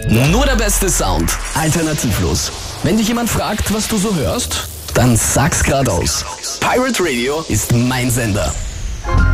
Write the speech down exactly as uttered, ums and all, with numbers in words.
Nur der beste Sound, alternativlos. Wenn dich jemand fragt, was du so hörst, dann sag's geradeaus. Pirate Radio ist mein Sender.